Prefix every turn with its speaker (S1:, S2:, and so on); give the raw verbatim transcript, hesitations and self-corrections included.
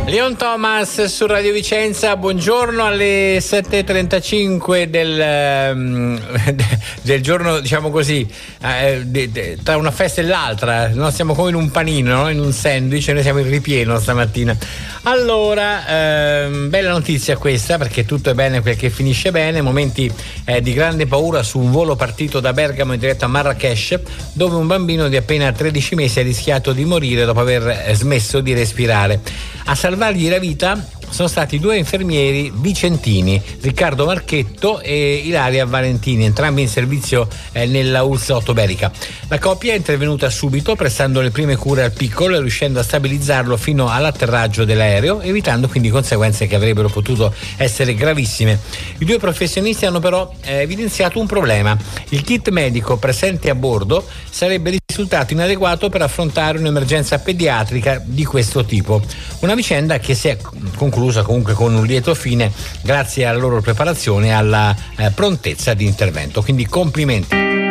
S1: Leon Thomas su Radio Vicenza, buongiorno alle sette e trentacinque del, del giorno, diciamo così, eh, de, de, tra una festa e l'altra, no? Siamo come in un panino, no? In un sandwich, e noi siamo in ripieno stamattina. Allora, ehm, bella notizia questa, perché tutto è bene quel che finisce bene. Momenti eh, di grande paura su un volo partito da Bergamo in diretta a Marrakech, dove un bambino di appena tredici mesi ha rischiato di morire dopo aver eh, smesso di respirare. A salvargli la vita sono stati due infermieri vicentini, Riccardo Marchetto e Ilaria Valentini, entrambi in servizio eh, nella U L S otto Berica. La coppia è intervenuta subito, prestando le prime cure al piccolo e riuscendo a stabilizzarlo fino all'atterraggio dell'aereo, evitando quindi conseguenze che avrebbero potuto essere gravissime. I due professionisti hanno però eh, evidenziato un problema: il kit medico presente a bordo sarebbe risultato inadeguato per affrontare un'emergenza pediatrica di questo tipo. Una vicenda che si è conclusa comunque con un lieto fine grazie alla loro preparazione e alla eh, prontezza di intervento. Quindi complimenti.